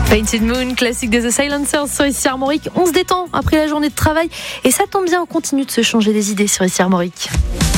Painted Moon, classique de The Silencers sur ici Armorique. On se détend après la journée de travail et ça tombe bien, on continue de se changer les idées sur ici Armorique.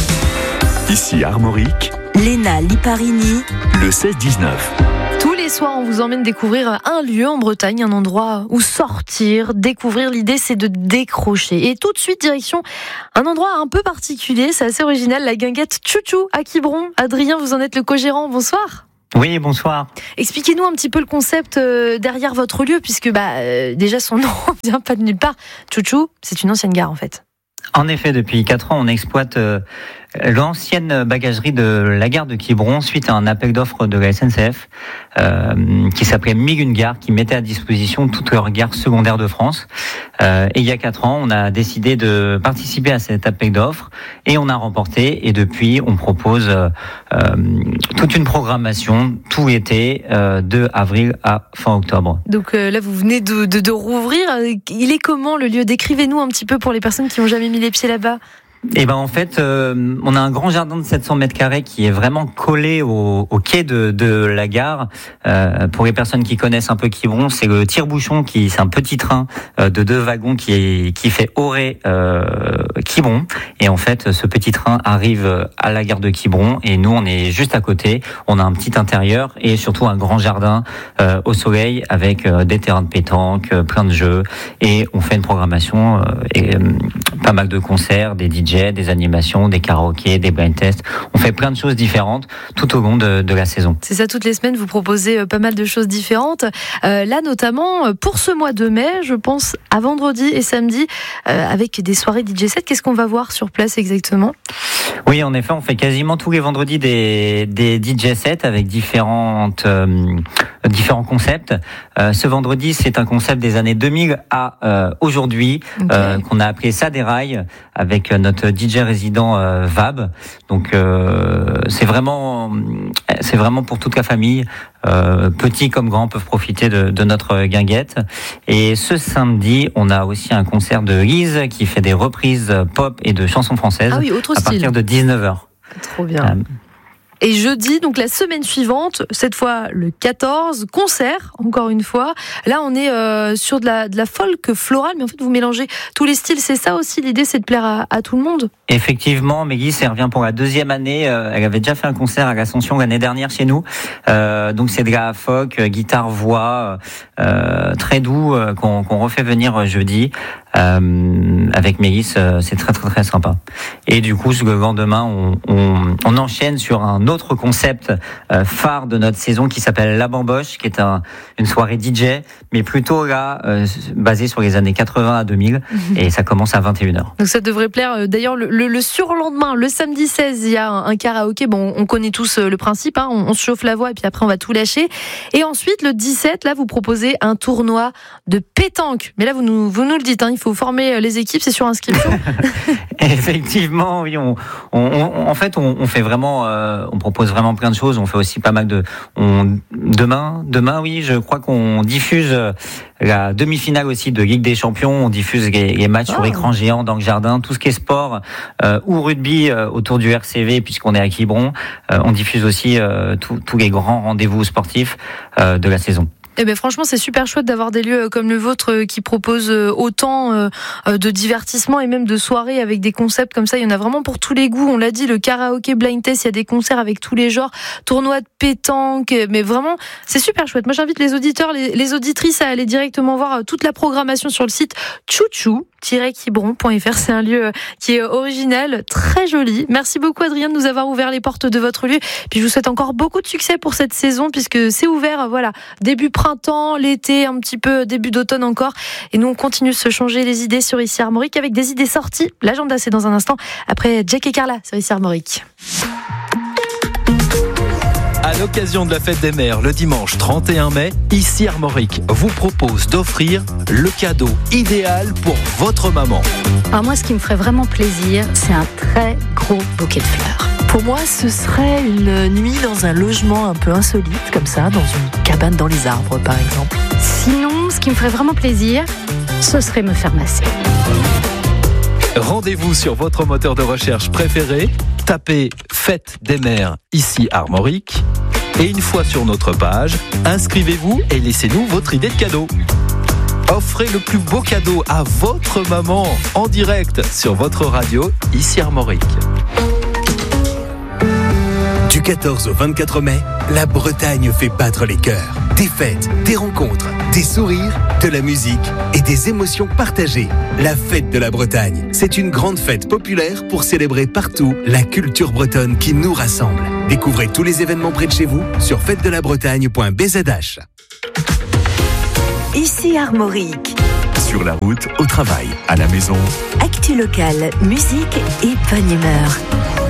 Ici Armorique, Léna Liparini, le 16-19. Tous les soirs, on vous emmène découvrir un lieu en Bretagne, un endroit où sortir, découvrir. L'idée, c'est de décrocher. Et tout de suite, direction un endroit un peu particulier, c'est assez original, la guinguette Tchou-Tchou à Quiberon. Adrien, vous en êtes le co-gérant, bonsoir. Oui, bonsoir. Expliquez-nous un petit peu le concept derrière votre lieu, puisque déjà son nom vient pas de nulle part. Tchou-Tchou, c'est une ancienne gare en fait. En effet, depuis 4 ans, on exploite l'ancienne bagagerie de la gare de Quiberon suite à un appel d'offres de la SNCF qui s'appelait 1001 gares, qui mettait à disposition toutes leurs gares secondaires de France. Et il y a 4 ans, on a décidé de participer à cet appel d'offres et on a remporté. Et depuis, on propose toute une programmation tout l'été, de avril à fin octobre. Donc là, vous venez de rouvrir. Il est comment le lieu ? Décrivez-nous un petit peu pour les personnes qui n'ont jamais mis les pieds là-bas. Et en fait, on a un grand jardin de 700 mètres carrés qui est vraiment collé au quai de la gare. Pour les personnes qui connaissent un peu Quiberon, c'est le tire-bouchon c'est un petit train de 2 wagons qui fait Auray Quiberon. Et en fait, ce petit train arrive à la gare de Quiberon et nous, on est juste à côté. On a un petit intérieur et surtout un grand jardin au soleil avec des terrains de pétanque, plein de jeux. Et on fait une programmation et pas mal de concerts, des DJ, des animations, des karaokés, des blind tests. On fait plein de choses différentes tout au long de la saison. C'est ça, toutes les semaines, vous proposez pas mal de choses différentes. Là, notamment, pour ce mois de mai, je pense à vendredi et samedi, avec des soirées DJ set. Qu'est-ce qu'on va voir sur place exactement ? Oui, en effet, on fait quasiment tous les vendredis des DJ sets avec différents concepts. Ce vendredi, c'est un concept des années 2000 à aujourd'hui, okay, qu'on a appelé Ça déraille, avec notre DJ résident Vab. Donc c'est vraiment pour toute la famille. Petits comme grands peuvent profiter de notre guinguette. Et ce samedi, on a aussi un concert de Lise qui fait des reprises pop et de chansons françaises, autre à style. Partir de 19h. Trop bien. Et jeudi, donc la semaine suivante, cette fois le 14, concert, encore une fois. Là, on est sur de la folk florale, mais en fait, vous mélangez tous les styles. C'est ça aussi, l'idée, c'est de plaire à tout le monde. Effectivement, Mégis, elle revient pour la 2e année. Elle avait déjà fait un concert à l'Ascension l'année dernière chez nous. Donc, c'est de la folk, guitare, voix, très doux, qu'on refait venir jeudi. Avec Mégis, c'est très très très sympa. Et du coup, le lendemain, on enchaîne sur un autre concept phare de notre saison qui s'appelle La Bamboche, qui est une soirée DJ, mais plutôt là basée sur les années 80 à 2000, et ça commence à 21h. Donc ça devrait plaire. D'ailleurs, le surlendemain, le samedi 16, il y a un karaoké. Bon, on connaît tous le principe, hein, on se chauffe la voix et puis après on va tout lâcher. Et ensuite, le 17, là, vous proposez un tournoi de pétanque. Mais là, vous nous le dites, hein, il faut former les équipes, c'est sur inscription. Effectivement, oui. En fait, on fait vraiment, on propose vraiment plein de choses. On fait aussi pas mal demain, oui, je crois qu'on diffuse la demi-finale aussi de Ligue des Champions. On diffuse les matchs sur écran géant dans le jardin, tout ce qui est sport ou rugby autour du RCV, puisqu'on est à Quiberon. On diffuse aussi tous les grands rendez-vous sportifs de la saison. Eh ben franchement, c'est super chouette d'avoir des lieux comme le vôtre qui proposent autant de divertissement et même de soirées avec des concepts comme ça. Il y en a vraiment pour tous les goûts. On l'a dit, le karaoké blind test, il y a des concerts avec tous les genres, tournois de pétanque. Mais vraiment, c'est super chouette. Moi, j'invite les auditeurs, les auditrices à aller directement voir toute la programmation sur le site tchou-tchou-quiberon.fr. C'est un lieu qui est original, très joli. Merci beaucoup, Adrien, de nous avoir ouvert les portes de votre lieu. Puis je vous souhaite encore beaucoup de succès pour cette saison, puisque c'est ouvert, voilà, début printemps, l'été, un petit peu début d'automne encore. Et nous, on continue de se changer les idées sur ici Armorique avec des idées sorties. L'agenda, c'est dans un instant. Après Jack et Carla sur ici Armorique. À l'occasion de la fête des mères, le dimanche 31 mai, ici Armorique vous propose d'offrir le cadeau idéal pour votre maman. Alors moi, ce qui me ferait vraiment plaisir, c'est un très gros bouquet de fleurs. Pour moi, ce serait une nuit dans un logement un peu insolite, comme ça, dans une cabane dans les arbres, par exemple. Sinon, ce qui me ferait vraiment plaisir, ce serait me faire masser. Rendez-vous sur votre moteur de recherche préféré, tapez Fête des mères ici Armorique Et une fois sur notre page, inscrivez-vous et laissez-nous votre idée de cadeau. Offrez le plus beau cadeau à votre maman en direct sur votre radio, ici Armorique. Du 14 au 24 mai, la Bretagne fait battre les cœurs. Des fêtes, des rencontres, des sourires, de la musique et des émotions partagées. La fête de la Bretagne, c'est une grande fête populaire pour célébrer partout la culture bretonne qui nous rassemble. Découvrez tous les événements près de chez vous sur fêtedelabbretagne.bzh. Ici Armorique. Sur la route, au travail, à la maison. Actu locale, musique et bonne humeur.